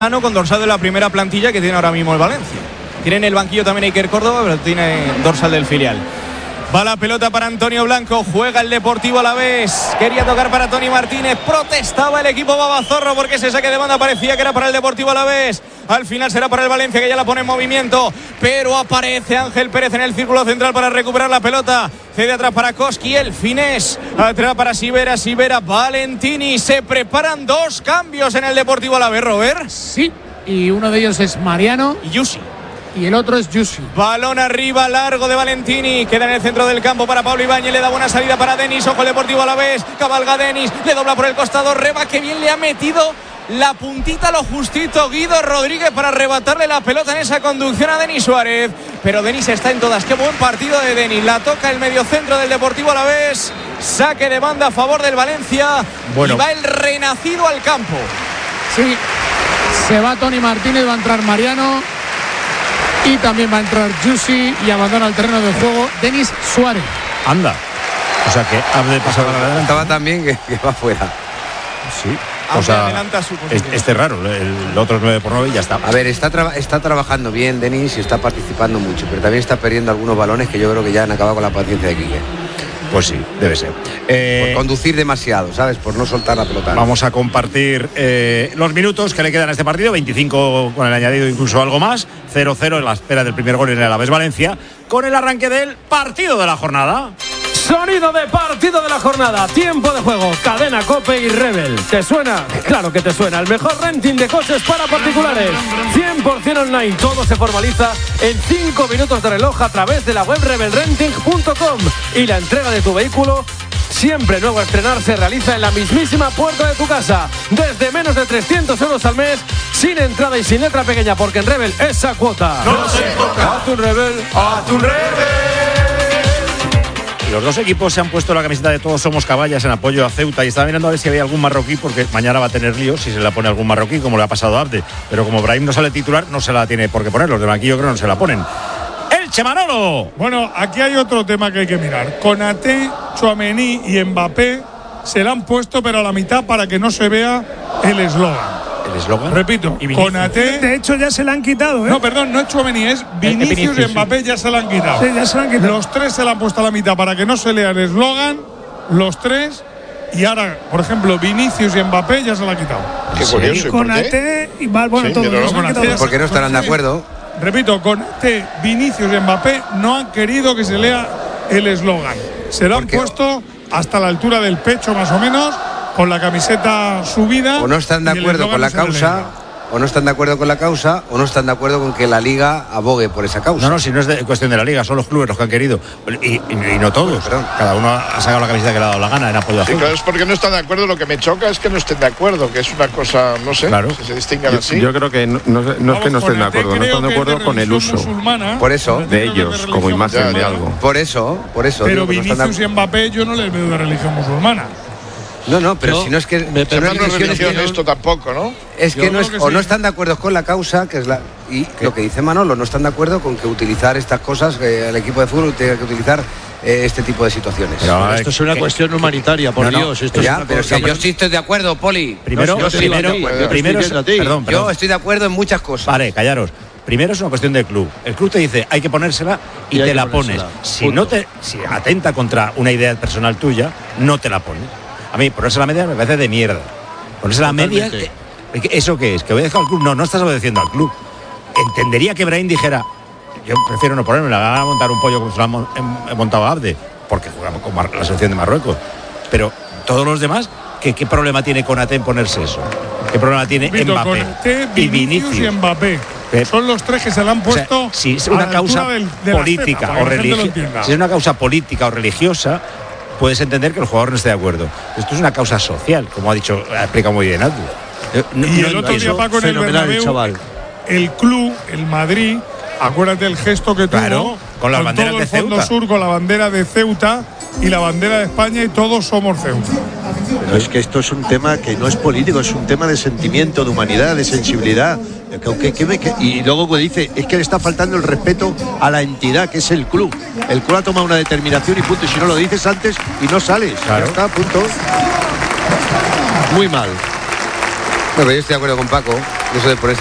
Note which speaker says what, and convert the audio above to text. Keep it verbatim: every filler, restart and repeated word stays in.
Speaker 1: con dorsal de la primera plantilla que tiene ahora mismo el Valencia. Tiene en el banquillo también Iker Córdoba, pero tiene dorsal del filial. Va la pelota para Antonio Blanco, juega el Deportivo Alavés, quería tocar para Toni Martínez, protestaba el equipo babazorro porque ese saque de banda parecía que era para el Deportivo Alavés. Al final será para el Valencia, que ya la pone en movimiento, pero aparece Ángel Pérez en el círculo central para recuperar la pelota. Cede atrás para Koski, el finés, atrás para Sivera, Sivera, Valentini. Se preparan dos cambios en el Deportivo Alavés, Robert.
Speaker 2: Sí, y uno de ellos es Mariano
Speaker 1: y Yusi.
Speaker 2: Y el otro es Yusi.
Speaker 1: Balón arriba, largo de Valentini. Queda en el centro del campo para Pablo Ibáñez. Le da buena salida para Denis. Ojo el Deportivo Alavés. Cabalga Denis. Le dobla por el costado. Reba, que bien le ha metido la puntita, lo justito Guido Rodríguez para arrebatarle la pelota en esa conducción a Denis Suárez. Pero Denis está en todas. Qué buen partido de Denis. La toca el mediocentro del Deportivo Alavés. Saque de banda a favor del Valencia. Bueno. Y va el renacido al campo.
Speaker 2: Sí. Se va Toni Martínez. Va a entrar Mariano. Y también va a entrar Yusi y abandona el terreno de juego Denis Suárez.
Speaker 3: Anda. O sea que Abde pasaba a la delante.
Speaker 4: Estaba también que, que va fuera.
Speaker 3: Sí. O sea, es, este es raro, el otro es nueve por nueve y ya está.
Speaker 4: A ver, está, tra- está trabajando bien Denis y está participando mucho, pero también está perdiendo algunos balones que yo creo que ya han acabado con la paciencia de Quique.
Speaker 3: Pues sí, debe ser. Eh,
Speaker 4: por conducir demasiado, ¿sabes? Por no soltar la pelota.
Speaker 3: Vamos a compartir eh, los minutos que le quedan a este partido, veinticinco con el añadido, incluso algo más. cero cero en la espera del primer gol en el Alavés Valencia, con el arranque del partido de la jornada.
Speaker 5: Sonido de partido de la jornada, tiempo de juego, Cadena Cope y Rebel. ¿Te suena? Claro que te suena. El mejor renting de coches para particulares, cien por ciento online. Todo se formaliza en cinco minutos de reloj a través de la web rebel renting punto com. Y la entrega de tu vehículo, siempre nuevo a estrenar, se realiza en la mismísima puerta de tu casa. Desde menos de trescientos euros al mes, sin entrada y sin letra pequeña, porque en Rebel esa cuota
Speaker 1: no se toca.
Speaker 5: Haz un Rebel, haz un Rebel.
Speaker 3: Los dos equipos se han puesto la camiseta de Todos Somos Caballas en apoyo a Ceuta y estaba mirando a ver si había algún marroquí, porque mañana va a tener líos si se la pone algún marroquí, como le ha pasado a Abde. Pero como Brahim no sale titular, no se la tiene por qué poner. Los de banquillo creo que no se la ponen. ¡Elche, Manolo!
Speaker 6: Bueno, aquí hay otro tema que hay que mirar. Konaté, Tchouaméni y Mbappé se la han puesto, pero a la mitad para que no se vea el eslogan.
Speaker 3: ¿El eslogan?
Speaker 6: Repito, Konaté.
Speaker 7: De hecho, ya se la han quitado, ¿eh?
Speaker 6: No, perdón, no es Tchouaméni, es Vinicius, Vinicius y Mbappé, sí. Ya se la han quitado.
Speaker 7: Sí, ya se la han quitado.
Speaker 6: Los tres se la han puesto a la mitad para que no se lea el eslogan, los tres. Y ahora, por ejemplo, Vinicius y Mbappé ya se la han quitado.
Speaker 7: Qué curioso. Y Konaté y Val, bueno, sí, todos los han quitado.
Speaker 4: Porque no estarán de acuerdo.
Speaker 6: Repito, Konaté, Vinicius y Mbappé no han querido que se lea el eslogan. Se lo han puesto hasta la altura del pecho, más o menos, con la camiseta subida.
Speaker 4: O no están de acuerdo con la causa, o no están de acuerdo con la causa, o no están de acuerdo con que la Liga abogue por esa causa.
Speaker 3: No, no, si no es de, cuestión de la Liga, son los clubes los que han querido. Y, y, y no todos. Bueno, cada uno ha sacado la camiseta que le ha dado la gana en apoyo a
Speaker 8: sí, claro, es porque no están de acuerdo. Lo que me choca es que no estén de acuerdo, que es una cosa, no sé,
Speaker 3: claro.
Speaker 8: Si se distingan
Speaker 9: yo,
Speaker 8: así.
Speaker 9: Yo creo que no, no, no es que no estén de acuerdo, no están de acuerdo con el uso.
Speaker 4: Por eso.
Speaker 9: De ellos, como imagen
Speaker 8: ya,
Speaker 9: de
Speaker 8: ya.
Speaker 9: algo.
Speaker 4: Por eso, por eso.
Speaker 6: Pero
Speaker 4: digo,
Speaker 6: Vinicius
Speaker 4: no
Speaker 6: y Mbappé yo no les veo de religión musulmana.
Speaker 4: No, no, pero no, si no es que
Speaker 8: me
Speaker 4: son
Speaker 8: no es religión
Speaker 4: no,
Speaker 8: esto tampoco, ¿no?
Speaker 4: Es que
Speaker 6: Yo
Speaker 4: no es
Speaker 6: que
Speaker 4: o
Speaker 6: sí.
Speaker 4: no están de acuerdo con la causa, que es la y ¿Qué? Lo que dice Manolo, no están de acuerdo con que utilizar estas cosas, que el equipo de fútbol tenga que utilizar eh, este tipo de situaciones.
Speaker 10: Pero, pero esto es una ¿qué? cuestión humanitaria, por no, Dios.
Speaker 4: No,
Speaker 10: esto
Speaker 4: ya,
Speaker 10: es
Speaker 4: pero si yo sí estoy de acuerdo, Poli.
Speaker 3: Primero,
Speaker 4: yo
Speaker 3: primero, primero, primero perdón, perdón.
Speaker 4: Yo estoy de acuerdo en muchas cosas.
Speaker 3: Vale, callaros. Primero es una cuestión del club. El club te dice hay que ponérsela y, y te la pones. Si Punto. no te, si atenta contra una idea personal tuya, no te la pones. A mí ponerse la media me parece de mierda. Ponerse la media, ¿eso qué es? ¿Que obedezco al club? No, no estás obedeciendo al club. Entendería que Brahim dijera, yo prefiero no ponerme, la van a montar un pollo como se lo han montado a Abde, porque jugamos con la selección de Marruecos. Pero todos los demás, ¿qué, qué problema tiene Konaté en ponerse eso? ¿Qué problema tiene
Speaker 6: Vito,
Speaker 3: Mbappé?
Speaker 6: Konaté,
Speaker 3: y
Speaker 6: Vinicius,
Speaker 3: Vinicius
Speaker 6: y Mbappé.
Speaker 3: ¿Eh?
Speaker 6: Son los tres que se le han puesto.
Speaker 3: O sea, si es una causa
Speaker 6: del, de
Speaker 3: política
Speaker 6: cena,
Speaker 3: o religiosa, si es una causa política o religiosa, puedes entender que el jugador no esté de acuerdo. Esto es una causa social, como ha dicho, ha explicado muy bien Abdu.
Speaker 6: No, y el no, otro día, Paco, en el Bernabéu, chaval. El club, el Madrid, acuérdate el gesto que
Speaker 3: claro,
Speaker 6: tuvo
Speaker 3: con la bandera
Speaker 6: todo
Speaker 3: de
Speaker 6: el Fondo
Speaker 3: Ceuta.
Speaker 6: Sur, con la bandera de Ceuta y la bandera de España, y todos somos Ceuta.
Speaker 10: Pero es que esto es un tema que no es político, es un tema de sentimiento, de humanidad, de sensibilidad. Que, que, que, y luego dice, es que le está faltando el respeto a la entidad, que es el club. El club ha tomado una determinación y punto. Y si no lo dices antes y no sales, claro. Ya está, punto. Muy mal.
Speaker 4: Bueno, yo estoy de acuerdo con Paco. No se le pone